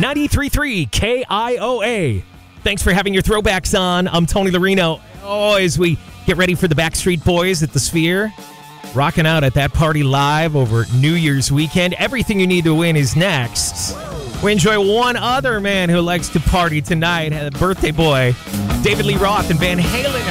93.3 KIOA. Thanks for having your throwbacks on. I'm Tony Larino. Oh, as we get ready for the Backstreet Boys at the Sphere, rocking out at that party live over New Year's weekend. Everything you need to win is next. We enjoy one other man who likes to party tonight, birthday boy, David Lee Roth and Van Halen.